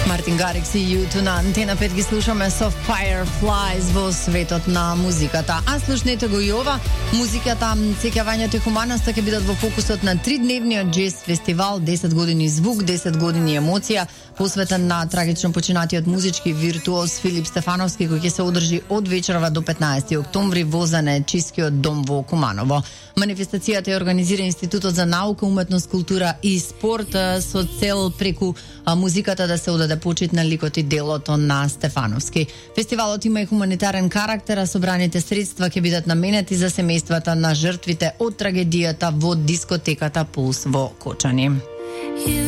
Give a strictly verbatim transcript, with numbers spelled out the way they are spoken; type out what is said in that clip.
Martin Garrix и ю ту на Антена пет ги слушаме со Fireflies во светот на музиката. А слушнете го и ова, музиката, сеќавањето и хуманоста ќе бидат во фокусот на тридневниот джез фестивал, десет години звук, десет години емоција, посветен на трагично починатиот музички виртуоз Филип Стефановски, кој ќе се одржи од вечерва до петнаесети октомври во Занечискиот дом во Куманово. Манифестацијата ја организира Институтот за наука, уметност, култура и спорт со цел преку музиката да се одаде почит на ликот и делото на Стефановски. Фестивалот има и хуманитарен карактер, а собраните средства ќе бидат наменети за семејствата на жртвите од трагедијата во дискотеката Пулс во Кочани.